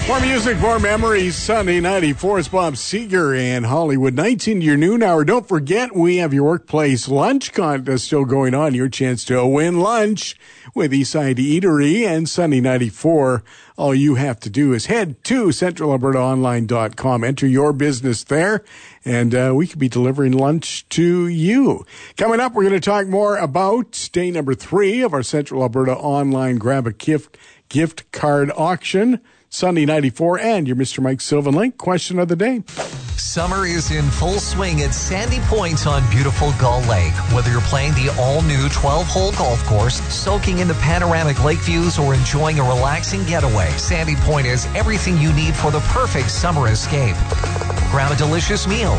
More music, more memories. Sunday 94 is Bob Seger and Hollywood Nights into your noon hour. Don't forget, we have your workplace lunch contest still going on. Your chance to win lunch with Eastside Eatery and Sunday 94. All you have to do is head to centralalbertaonline.com. Enter your business there, and we could be delivering lunch to you. Coming up, we're going to talk more about day number 3 of our Central Alberta Online Grab a Gift Card Auction. Sunday 94 and your Mr. Mike Sylvan Link question of the day. Summer is in full swing at Sandy Point on beautiful Gull Lake. Whether you're playing the all-new 12-hole golf course, soaking in the panoramic lake views, or enjoying a relaxing getaway, Sandy Point is everything you need for the perfect summer escape. Grab a delicious meal